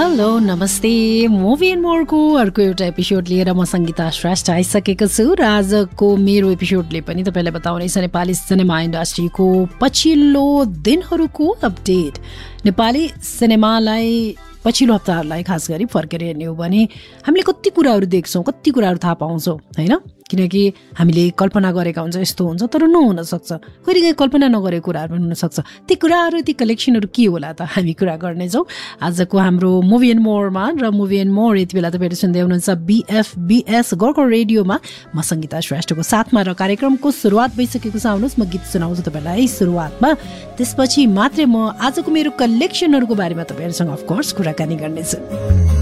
Hello नमस्ते movie and मोरको अर्को एउटा एपिसोड लिएर म सङ्गीता श्रेष्ठ आइसकेको छु र आजको मेरो एपिसोडले पनि तपाईँलाई बताउनेछ नेपाली सिनेमा इन्डस्ट्रीको पछिल्लो दिनहरूको अपडेट। नेपाली सिनेमालाई पछिल्लो हप्ताहरूलाई खास गरी फर्केर हेर्ने हो भने हामीले कति कुराहरू देख्छौँ, कति कुराहरू थाहा पाउँछौँ होइन, किनकि हामीले कल्पना गरेका हुन्छ यस्तो हुन्छ तर नहुनसक्छ, कहिलेकाहीँ कल्पना नगरेको कुराहरू पनि हुनसक्छ। ती कुराहरू ती कलेक्सनहरू के होला त हामी कुरा गर्नेछौँ आजको हाम्रो मुभी एन्ड मोरमा। र मुभी एन्ड मोर यति बेला तपाईँहरू सुन्दै हुनुहुन्छ BFBS गोर्खा रेडियोमा म सङ्गीता श्रेष्ठको साथमा र कार्यक्रमको सुरुवात भइसकेको छ। आउनुहोस् म गीत सुनाउँछु तपाईँलाई सुरुवातमा, त्यसपछि मात्रै म आजको मेरो कलेक्सनहरूको बारेमा तपाईँहरूसँग अफकोर्स कुराकानी गर्नेछु।